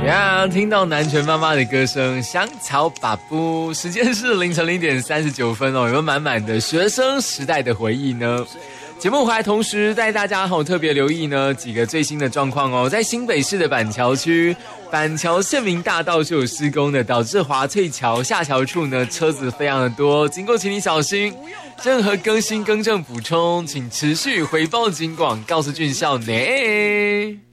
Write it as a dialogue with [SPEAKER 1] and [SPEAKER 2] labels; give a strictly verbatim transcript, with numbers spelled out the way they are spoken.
[SPEAKER 1] 呀，听到南拳妈妈的歌声，香草把布，时间是凌晨零点三十九分哦，有没有满满的学生时代的回忆呢？节目回来同时带大家好特别留意呢几个最新的状况哦，在新北市的板桥区，板桥县民大道是有施工的，导致华翠桥下桥处呢车子非常的多，经过请你小心。任何更新更正补充，请持续回报警广，告诉俊孝呢。